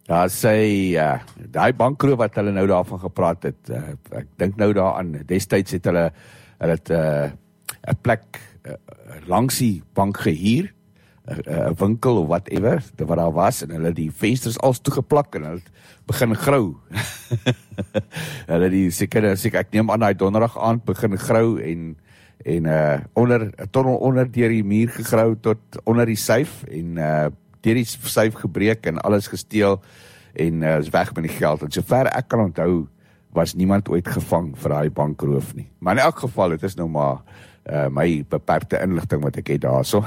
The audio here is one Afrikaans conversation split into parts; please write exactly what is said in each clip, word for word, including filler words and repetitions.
Daar sê, uh, die bankroof wat hulle nou daarvan gepraat het, uh, ek dink nou daaraan, destyds het hulle, hulle het uh, 'n plek uh, langs die bank gehuur, 'n winkel of whatever, wat daar was, en hulle die vensters als toegeplak, en hulle het begin grou. hulle die, seker, seker, ek neem aan die donderdag aand begin grou, en, en uh, onder, 'n tunnel onder deur die muur gegrou, tot onder die syf, en uh, deur die syf gebreek, en alles gesteel, en uh, is weg met die geld, en sover ek kan onthou, was niemand ooit gevang vir daai bankroof nie. Maar in elk geval, het is nou maar Uh, my beperkte inligting wat ek het daar so.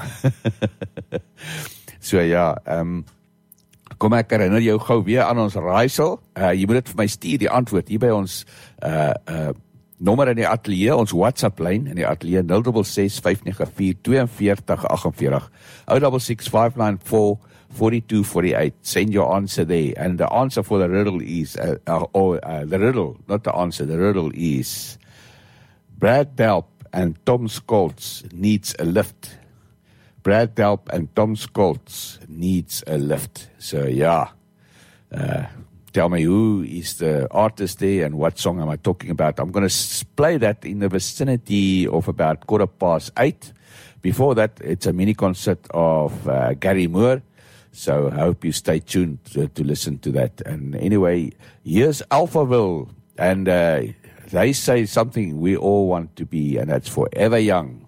so ja, um, kom ek herinner jou gou weer aan ons raaisel. Uh, jy moet dit vir my stuur, die antwoord, hier by ons uh, uh, nommer in die atelier, ons WhatsApp lyn in die atelier, nul ses ses vyf nege vier twee vier agt vier, zero six six five nine four four two four eight. Send your answer there, and the answer for the riddle is, uh, uh, or uh, the riddle, not the answer, the riddle is, Brad Delp and Tom Scholz needs a lift. Brad Delp and Tom Scholz needs a lift. So yeah, uh, tell me who is the artist there and what song am I talking about. I'm going to play that in the vicinity of about quarter past eight. Before that, it's a mini concert of uh, Gary Moore. So I hope you stay tuned to, to listen to that. And anyway, here's Alphaville, and uh, they say something we all want to be, and that's forever young.